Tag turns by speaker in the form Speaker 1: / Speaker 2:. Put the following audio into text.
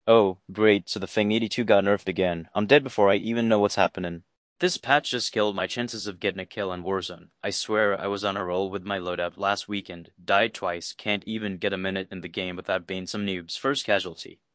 Speaker 1: Oh, great, so the Thing 82 got nerfed again. I'm dead before I even know what's happening. This patch just killed my chances of getting a kill in Warzone. I swear I was on a roll with my loadout last weekend, died twice, can't even get a minute in the game without being some noob's first casualty.